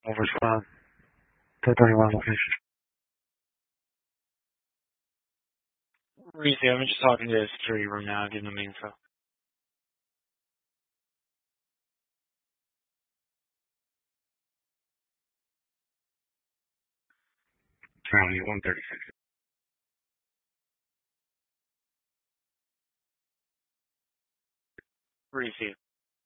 Overspot, 1031 location. Reese, I'm just talking to the security room now, giving them info. County 136. Reese.